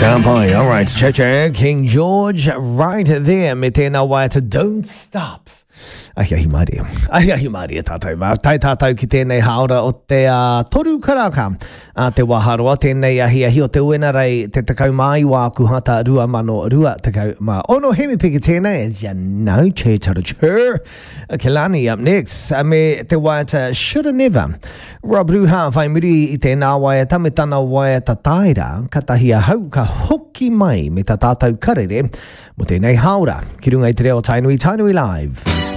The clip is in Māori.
Kampai, all right, check, King George, right there, me tēnā waita, don't stop. Ahi Maria tātou mā. Tai tātou ki tēnei haora o te toru karaka. Te waharoa, tēnei ahi o te uena rei te takau mai wā kuhata rua mano rua takau mā. Ono hemi piki tēnei, as you know, che tarachu. Kelani up next. Me te waita, shoulda never. Rob Ruha whai muri I tēnā waita, me tana waita taira, katahia hau ka hoki mai me ta tātou karere, mo tēnei haora. Ki runga I te reo Tainui Live.